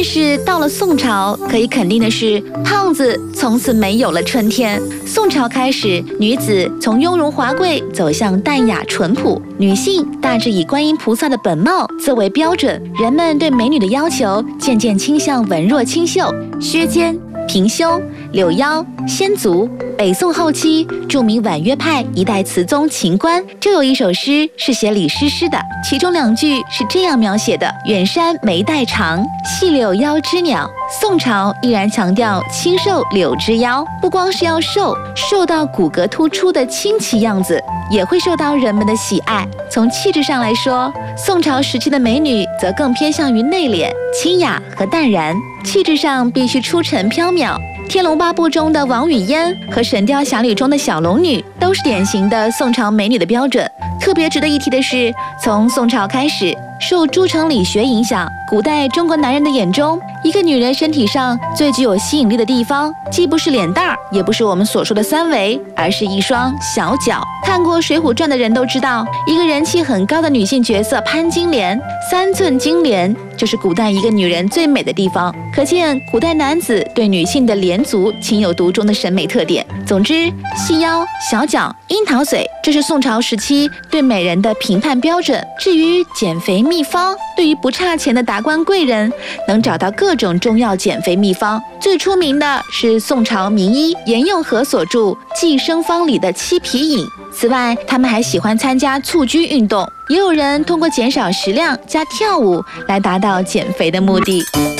但是到了宋朝，可以肯定的是，胖子从此没有了春天。宋朝开始，女子从雍容华贵走向淡雅淳朴，女性大致以观音菩萨的本貌作为标准，人们对美女的要求渐渐倾向文弱清秀、削肩、平胸、柳腰、仙足。北宋后期，著名婉约派一代词宗秦观就有一首诗是写李师师的，其中2句是这样描写的：远山眉黛长，细柳腰织鸟。宋朝依然强调清瘦柳枝腰，不光是要瘦到骨骼突出的清奇样子，也会受到人们的喜爱。从气质上来说，宋朝时期的美女则更偏向于内敛、清雅和淡然，气质上必须出尘飘渺。《天龙八部》中的王语嫣和《神雕侠侣》中的小龙女都是典型的宋朝美女的标准。特别值得一提的是，从宋朝开始，受朱城理学影响，古代中国男人的眼中，一个女人身体上最具有吸引力的地方，既不是脸蛋儿，也不是我们所说的3围，而是一双小脚。看过《水浒传》的人都知道，一个人气很高的女性角色潘金莲，3寸金莲就是古代一个女人最美的地方。可见古代男子对女性的莲足情有独钟的审美特点。总之，细腰、小脚、樱桃嘴，这是宋朝时期对美人的评判标准。至于减肥秘方，对于不差钱的达官贵人，能找到各种中药减肥秘方。最出名的是宋朝名医严用和所著《寄生方》里的七皮饮。此外，他们还喜欢参加蹴鞠运动，也有人通过减少食量加跳舞来达到减肥的目的。